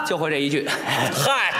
就会这一句。 嗨，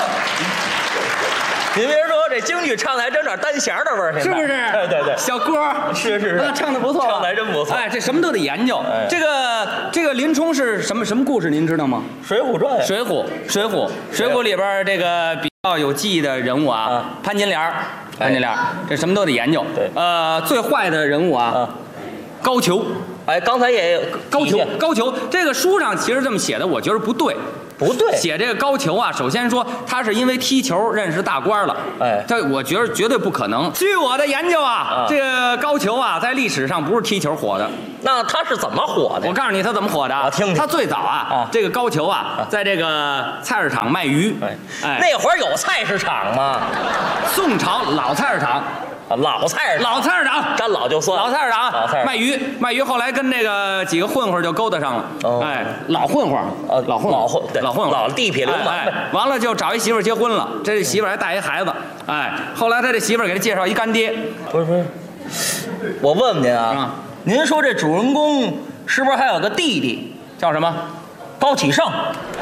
您别说，这京剧唱的还真有点单弦的味儿， 是不是？ 对对对， 小歌是唱的不错， 唱的还真不错。 哎，这什么都得研究。 哎， 这个林冲是什么故事？您知道吗？ 《水浒传》。 水浒里边这个比较有记忆的人物啊，潘金莲，这什么都得研究。 对， 最坏的人物啊，高俅。 哎，刚才也高俅这个书上其实这么写的，我觉得不对。 不对， 写这个高俅啊，首先说他是因为踢球认识大官了， 哎， 这我觉得绝对不可能。据我的研究啊，这个高俅啊，在历史上不是踢球火的， 那他是怎么火的？ 我告诉你他怎么火的， 我听听。 他最早啊，这个高俅啊，在这个菜市场卖鱼， 哎，那会儿有菜市场吗？ 宋朝老菜市场。 老菜市场，沾老就算老菜市场，卖鱼，后来跟这个几个混混就勾搭上了，哎，老混混，老地痞流氓， 完了就找一媳妇结婚了，这媳妇还带一孩子，哎，后来他这媳妇给他介绍一干爹， 不是，我问问您啊，您说这主人公是不是还有个弟弟， 叫什么？ 高启盛？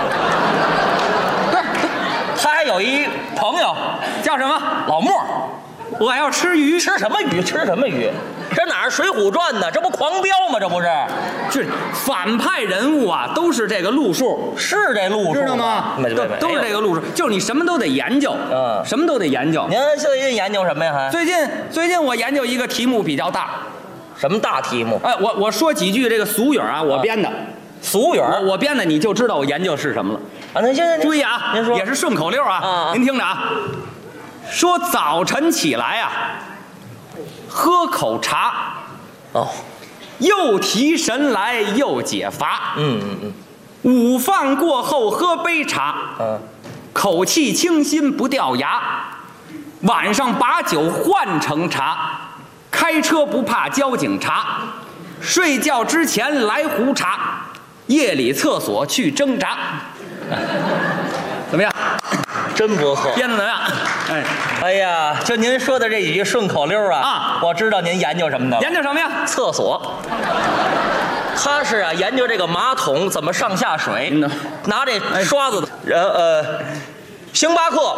他还有一朋友叫什么？ 老莫。 我要吃鱼， 吃什么鱼？这哪是《水浒传》呢？这不狂飙吗？这不是？ 这反派人物啊，都是这个路数， 是这路数， 知道吗？都是这个路数，就是你什么都得研究，什么都得研究。 您最近研究什么呀？还最近我研究一个题目比较大， 什么大题目？ 哎，我说几句这个俗语啊，我编的。 俗语我编的，你就知道我研究是什么了。 啊，那行， 注意啊， 您说也是顺口溜啊，您听着啊。说早晨起来啊，喝口茶，又提神来又解乏。午饭过后喝杯茶，口气清新不掉牙。晚上把酒换成茶，开车不怕交警查。睡觉之前来壶茶，夜里厕所去挣扎。怎么样？ 真不错， 编的怎么样？ 哎呀，就您说的这几句顺口溜啊，我知道您研究什么的。 研究什么呀？ 厕所。他是啊，研究这个马桶怎么上下水，拿这刷子，星巴克，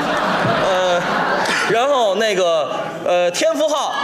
然后那个天福号，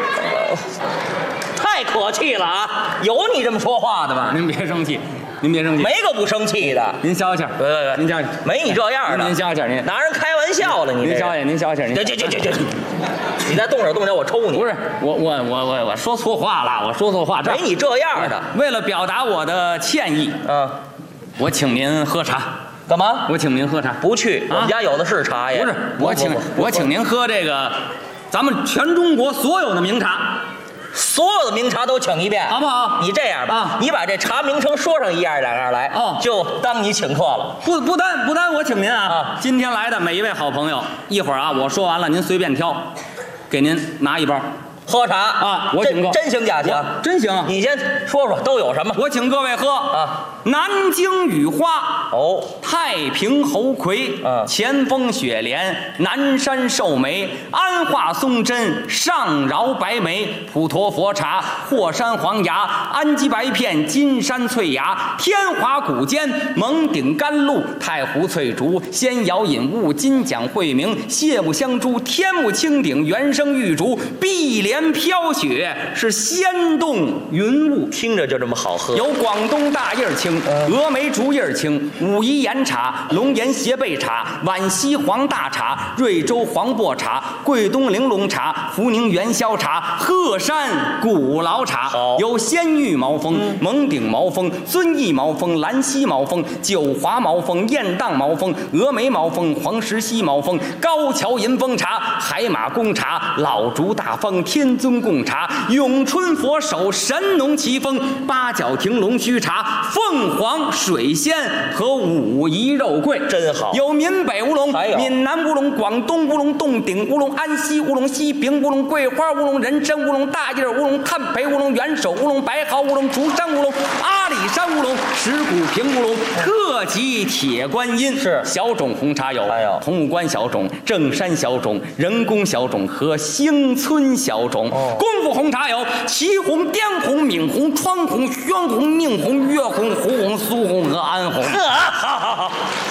太可气了啊！有你这么说话的吗？ 您别生气。没个不生气的。 您消消气，您消消气， 没你这样的。 您消消气，您拿人开玩笑了， 您消消气，您消消气， 你再动手动脚，我抽你！ 不是，我说错话了，我说错话。 没你这样的。 为了表达我的歉意，我请您喝茶。 干嘛？ 我请您喝茶。 不去，我们家有的是茶呀。 不是，我请您喝这个，咱们全中国所有的名茶。 所有的名茶都请一遍， 好不好？ 你这样吧，你把这茶名称说上一样两样来，就当你请客了。 不单我请您啊，今天来的每一位好朋友，一会儿啊我说完了，您随便挑，给您拿一包。 喝茶啊， 我请客， 真行假行？ 真行。 你先说说都有什么？ 我请各位喝啊，南京雨花，太平猴魁，前锋雪莲，南山寿眉，安化松针，上饶白梅，普陀佛茶，霍山黄芽，安吉白片，金山翠芽，天华古坚，蒙顶甘露，太湖翠竹，仙瑶引雾，金奖惠明，谢木香珠，天目青顶，原生玉竹，碧莲飘雪，是仙动云雾， 听着就这么好喝。 有广东大叶青、峨眉竹叶青、武夷岩茶、龙岩斜背茶、皖西黄大茶、瑞州黄柏茶、桂东玲珑茶、福宁元宵茶、鹤山古老茶，有仙玉毛峰、蒙顶毛峰、遵义毛峰、兰溪毛峰、九华毛峰、雁荡毛峰、峨眉毛峰、黄石溪毛峰、高桥银峰茶、海马公茶、老竹大方、天尊贡茶、永春佛手、神农奇峰、八角亭龙须茶、凤凰水仙和武夷肉桂， 真好。 有闽北乌龙、闽南乌龙、广东乌龙、洞顶乌龙、安溪乌龙、西平乌龙、桂花乌龙、人参乌龙、大叶乌龙、炭培乌龙、元首乌龙、白毫乌龙、竹山乌龙、阿里山乌龙、石鼓坪乌龙、特级铁观音。 是小种红茶有，桐木关小种、正山小种、人工小种和兴村小种。功夫红茶有祁红、滇红、闽红、川红、宣红、宁红、粤红、胡红、苏红和安红。 好。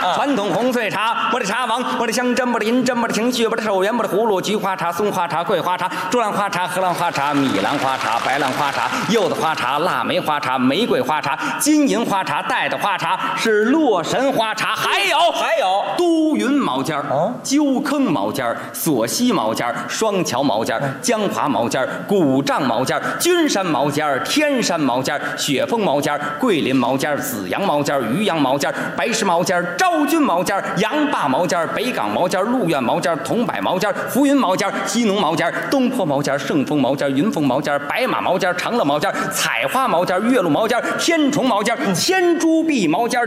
传统红翠茶，我的茶王，我的香针，我的银针，我的情绪，我的寿元，我的葫芦，菊花茶、松花茶、桂花茶、竹兰花茶、荷兰花茶、米兰花茶、白兰花茶、柚子花茶、腊梅花茶、玫瑰花茶、金银花茶、带的花茶是洛神花茶，还有都匀毛尖儿、鸠坑毛尖儿、索溪毛尖儿、双桥毛尖儿、江华毛尖儿、古丈毛尖儿、君山毛尖儿、天山毛尖儿、雪峰毛尖儿、桂林毛尖儿、紫阳毛尖儿、渔阳毛尖儿、白石毛尖儿、昭君毛尖儿、杨坝毛尖儿、北港毛尖儿、鹿苑毛尖儿、桐柏毛尖儿、浮云毛尖儿、西农毛尖儿、东坡毛尖儿、盛丰毛尖儿、云峰毛尖儿、白马毛尖儿、长乐毛尖儿、采花毛尖儿、岳麓毛尖儿、天虫毛尖儿、千珠碧毛尖儿、